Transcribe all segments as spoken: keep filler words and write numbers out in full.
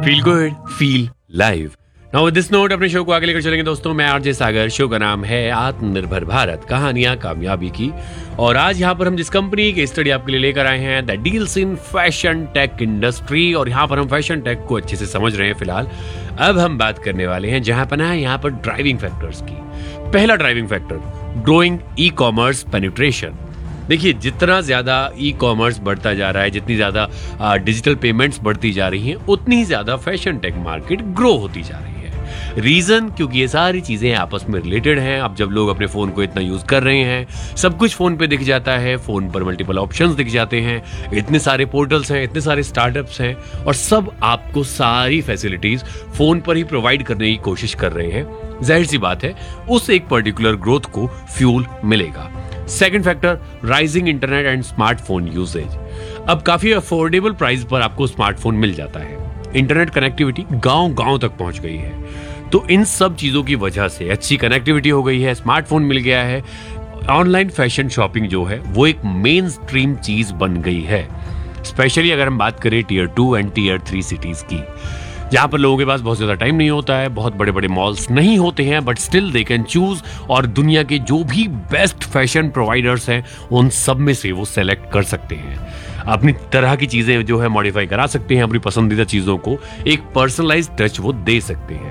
Feel good feel live. Now with this note अपने show को आगे लेकर चलेंगे दोस्तों। मैं आरजे सागर, शो का नाम है आत्मनिर्भर भारत, कहानियां कामयाबी की। और आज यहाँ पर हम जिस कंपनी की स्टडी आपके लिए लेकर आए हैं, that deals in fashion tech industry. और यहाँ पर हम फैशन टेक को अच्छे से समझ रहे हैं फिलहाल। अब हम बात करने वाले हैं जहां पर है यहाँ पर ड्राइविंग फैक्टर्स की। पहला driving factor, growing e commerce penetration. देखिए, जितना ज़्यादा ई कॉमर्स बढ़ता जा रहा है, जितनी ज़्यादा डिजिटल पेमेंट्स बढ़ती जा रही हैं, उतनी ही ज़्यादा फैशन टेक मार्केट ग्रो होती जा रही है। रीज़न, क्योंकि ये सारी चीज़ें आपस में रिलेटेड हैं। अब जब लोग अपने फ़ोन को इतना यूज़ कर रहे हैं, सब कुछ फ़ोन पे दिख जाता है, फ़ोन पर मल्टीपल ऑप्शंस दिख जाते हैं, इतने सारे पोर्टल्स हैं, इतने सारे स्टार्टअप्स हैं, और सब आपको सारी फैसिलिटीज़ फ़ोन पर ही प्रोवाइड करने की कोशिश कर रहे हैं। जाहिर सी बात है, उस एक पर्टिकुलर ग्रोथ को फ्यूल मिलेगा। Second factor, rising internet and smartphone usage. अब काफी अफोर्डेबल प्राइस पर आपको स्मार्टफोन मिल जाता है। इंटरनेट कनेक्टिविटी गांव गांव तक पहुंच गई है। तो इन सब चीजों की वजह से अच्छी कनेक्टिविटी हो गई है, स्मार्टफोन मिल गया है, ऑनलाइन फैशन शॉपिंग जो है वो एक मेन स्ट्रीम चीज बन गई है। स्पेशली अगर हम बात करें tier two and tear three cities की, जहां पर लोगों के पास बहुत ज्यादा टाइम नहीं होता है, बहुत बड़े बड़े मॉल्स नहीं होते हैं, but still they can choose, और दुनिया के जो भी बेस्ट फैशन प्रोवाइडर्स हैं उन सब में से वो सेलेक्ट कर सकते हैं। अपनी तरह की चीजें जो है मॉडिफाई करा सकते हैं, अपनी पसंदीदा चीजों को एक पर्सनलाइज्ड टच वो दे सकते हैं।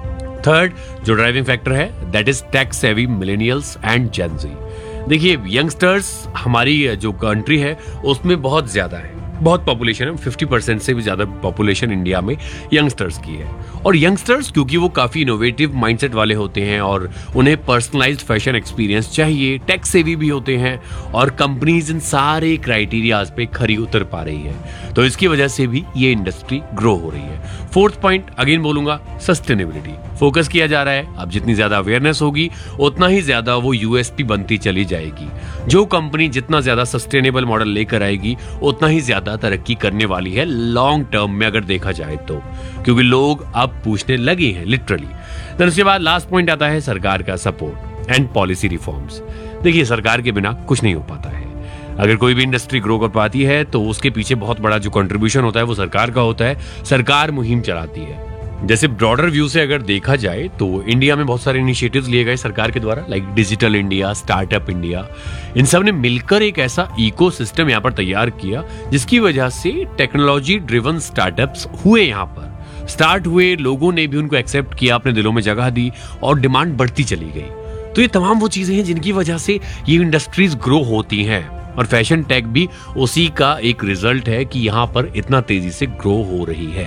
थर्ड जो ड्राइविंग फैक्टर है, that is tech savvy millennials and जेन ज़ी। देखिए, यंगस्टर्स हमारी जो कंट्री है उसमें बहुत ज्यादा है, बहुत पॉपुलेशन है, फिफ्टी परसेंट से भी ज्यादा पॉपुलेशन इंडिया में यंगस्टर्स की है। और यंगस्टर्स क्योंकि वो काफी इनोवेटिव माइंडसेट वाले होते हैं और उन्हें पर्सनलाइज्ड फैशन एक्सपीरियंस चाहिए, टेक सेवी भी होते हैं, और कंपनीज इन सारे क्राइटेरियाज पे खरी उतर पा रही है। तो इसकी वजह से भी ये इंडस्ट्री ग्रो हो रही है। फोर्थ पॉइंट अगेन बोलूंगा, सस्टेनेबिलिटी। फोकस किया जा रहा है। अब जितनी ज्यादा अवेयरनेस होगी उतना ही ज्यादा वो यूएसपी बनती चली जाएगी। जो कंपनी जितना ज्यादा सस्टेनेबल मॉडल लेकर आएगी उतना ही ज्यादा तरक्की करने वाली है लॉन्ग टर्म में, अगर देखा जाए तो, क्योंकि लोग अब पूछने लगे हैं लिटरली। देन उसके बाद लास्ट पॉइंट आता है सरकार का सपोर्ट एंड पॉलिसी रिफॉर्म्स। देखिए, सरकार के बिना कुछ नहीं हो पाता है। अगर कोई भी इंडस्ट्री ग्रो कर पाती है तो उसके पीछे बहुत बड़ा जो कंट्रीब्यूशन होता है वो सरकार का होता है। सरकार मुहिम चलाती है। जैसे ब्रॉडर व्यू से अगर देखा जाए तो इंडिया में बहुत सारे इनिशिएटिव्स लिए गए सरकार के द्वारा, like digital India, startup India. इन सब ने मिलकर एक ऐसा इकोसिस्टम यहाँ पर तैयार किया जिसकी वजह से टेक्नोलॉजी ड्रिवन स्टार्टअप्स हुए, यहाँ पर स्टार्ट हुए, लोगों ने भी उनको एक्सेप्ट किया, अपने दिलों में जगह दी, और डिमांड बढ़ती चली गई। तो ये तमाम वो चीजें हैं जिनकी वजह से ये इंडस्ट्रीज ग्रो होती हैं, और फैशन टेक भी उसी का एक रिजल्ट है कि यहाँ पर इतना तेजी से ग्रो हो रही है।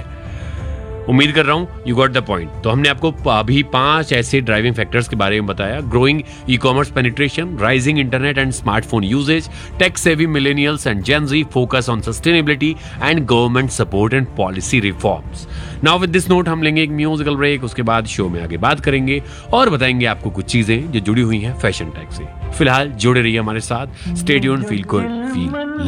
उम्मीद कर रहा हूं यू गॉट द पॉइंट। तो हमने आपको अभी पांच ऐसे ड्राइविंग फैक्टर्स के बारे में बताया: growing e commerce penetration, rising internet and smartphone usage, tech savvy millennials and gen Zee, focus on sustainability and government support and policy reforms. Now with this note हम लेंगे एक म्यूजिकल ब्रेक। उसके बाद show में आगे बात करेंगे और बताएंगे आपको कुछ चीजें जो जुड़ी हुई हैं फैशन टेक से। फिलहाल जुड़े रहिए हमारे साथ। Stay tuned, feel good feel